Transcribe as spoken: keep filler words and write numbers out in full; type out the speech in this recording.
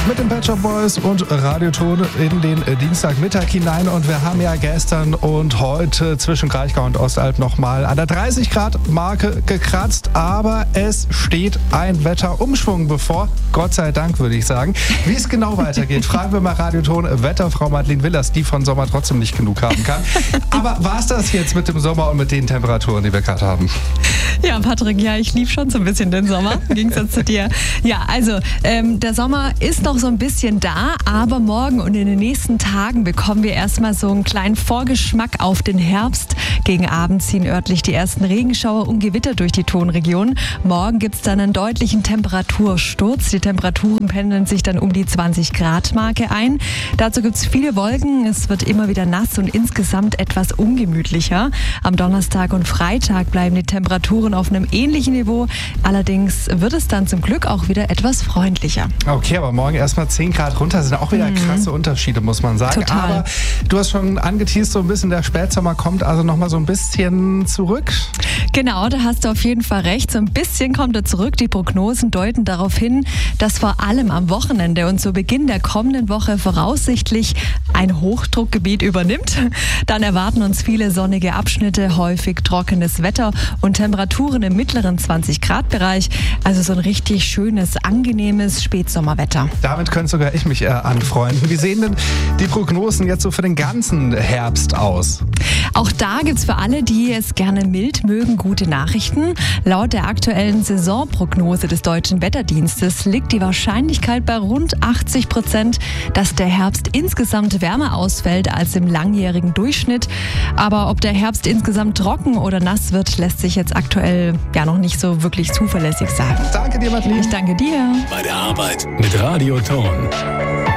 mit den Pet Shop Boys und Radioton in den Dienstagmittag hinein. Und wir haben ja gestern und heute zwischen Kraichgau und Ostalb nochmal an der dreißig Grad Marke gekratzt. Aber es steht ein Wetterumschwung bevor. Gott sei Dank, würde ich sagen. Wie es genau weitergeht, fragen wir mal Radioton Wetterfrau Madeleine Willers, die von Sommer trotzdem nicht genug haben kann. Aber war es das jetzt mit dem Sommer und mit den Temperaturen, die wir gerade haben? Ja, Patrick, ja, ich liebe schon so ein bisschen den Sommer, im Gegensatz zu dir. Ja, also ähm, der Sommer ist noch so ein bisschen da, aber morgen und in den nächsten Tagen bekommen wir erstmal so einen kleinen Vorgeschmack auf den Herbst. Gegen Abend ziehen örtlich die ersten Regenschauer und Gewitter durch die Tonregion. Morgen gibt es dann einen deutlichen Temperatursturz. Die Temperaturen pendeln sich dann um die zwanzig Grad Marke ein. Dazu gibt es viele Wolken. Es wird immer wieder nass und insgesamt etwas ungemütlicher. Am Donnerstag und Freitag bleiben die Temperaturen auf einem ähnlichen Niveau. Allerdings wird es dann zum Glück auch wieder etwas freundlicher. Okay, aber morgen erstmal zehn Grad runter, sind auch wieder krasse mhm. Unterschiede, muss man sagen. Total. Aber du hast schon angeteast, so ein bisschen der Spätsommer kommt also nochmal so ein bisschen zurück. Genau, da hast du auf jeden Fall recht. So ein bisschen kommt er zurück. Die Prognosen deuten darauf hin, dass vor allem am Wochenende und zu Beginn der kommenden Woche voraussichtlich ein Hochdruckgebiet übernimmt. Dann erwarten uns viele sonnige Abschnitte, häufig trockenes Wetter und Temperaturen im mittleren zwanzig Grad Bereich. Also so ein richtig schönes, angenehmes Spätsommerwetter. Damit könnte sogar ich mich äh, anfreunden. Wie sehen denn die Prognosen jetzt so für den ganzen Herbst aus? Auch da gibt es für alle, die es gerne mild mögen, gute Nachrichten. Laut der aktuellen Saisonprognose des Deutschen Wetterdienstes liegt die Wahrscheinlichkeit bei rund achtzig Prozent, dass der Herbst insgesamt wärmer ausfällt als im langjährigen Durchschnitt. Aber ob der Herbst insgesamt trocken oder nass wird, lässt sich jetzt aktuell ja noch nicht so wirklich zuverlässig sagen. Danke dir, Madeleine. Ich danke dir. Bei der Arbeit mit Radioton.